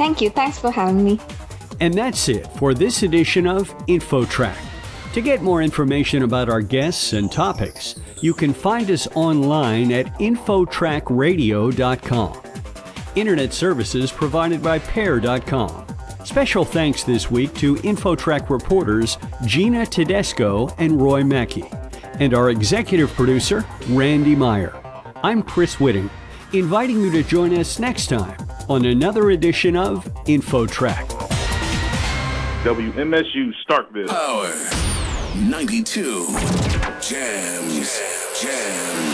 Thank you. Thanks for having me. And that's it for this edition of InfoTrack. To get more information about our guests and topics, you can find us online at infotrackradio.com. Internet services provided by Pair.com. Special thanks this week to InfoTrack reporters Gina Tedesco and Roy Mackey, and our executive producer, Randy Meyer. I'm Chris Whitting, inviting you to join us next time on another edition of InfoTrack. WMSU Starkville. Power 92. Jams.